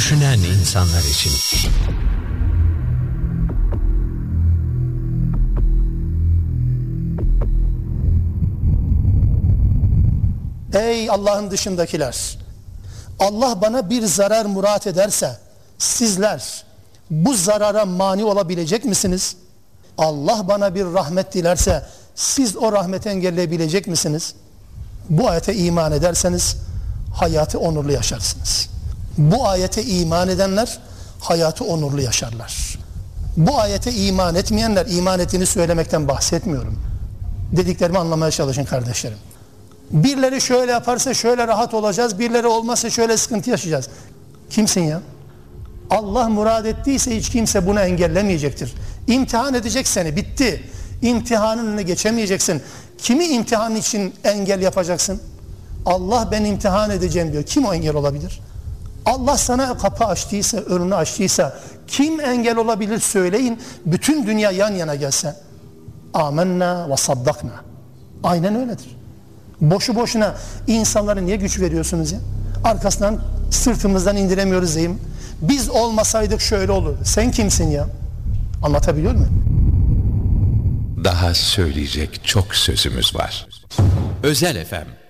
düşünen insanlar için. Ey Allah'ın dışındakiler! Allah bana bir zarar murat ederse sizler bu zarara mani olabilecek misiniz? Allah bana bir rahmet dilerse siz o rahmeti engelleyebilecek misiniz? Bu ayete iman ederseniz hayatı onurlu yaşarsınız. Bu ayete iman edenler hayatı onurlu yaşarlar. Bu ayete iman etmeyenler, iman ettiğini söylemekten bahsetmiyorum. Dediklerimi anlamaya çalışın kardeşlerim. Birileri şöyle yaparsa şöyle rahat olacağız, birileri olmazsa şöyle sıkıntı yaşayacağız. Kimsin ya? Allah murad ettiyse hiç kimse bunu engellemeyecektir. İmtihan edecek seni, bitti. İmtihanın önüne geçemeyeceksin. Kimi imtihan için engel yapacaksın? Allah ben imtihan edeceğim diyor. Kim o engel olabilir? Allah sana kapı açtıysa, önünü açtıysa kim engel olabilir söyleyin. Bütün dünya yan yana gelse. Âmennâ ve saddakna. Aynen öyledir. Boşu boşuna insanlara niye güç veriyorsunuz ya? Arkasından sırtımızdan indiremiyoruz diyeyim. Biz olmasaydık şöyle olurdu. Sen kimsin ya? Anlatabiliyor muyum? Daha söyleyecek çok sözümüz var. Özel FM